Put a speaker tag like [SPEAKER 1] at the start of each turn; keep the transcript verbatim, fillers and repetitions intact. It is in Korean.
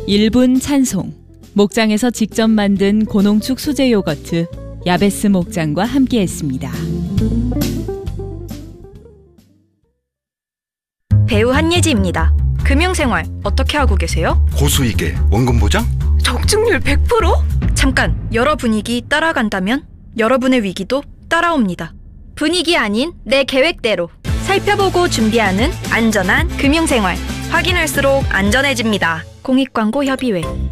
[SPEAKER 1] 일 분 찬송. 목장에서 직접 만든 고농축 수제 요거트 야베스 목장과 함께했습니다.
[SPEAKER 2] 배우 한예지입니다. 금융생활 어떻게 하고 계세요?
[SPEAKER 3] 고수익에 원금 보장?
[SPEAKER 2] 적중률 백 퍼센트? 잠깐, 여러 분위기 따라간다면 여러분의 위기도 따라옵니다. 분위기 아닌 내 계획대로 살펴보고 준비하는 안전한 금융생활. 확인할수록 안전해집니다. 공익광고협의회.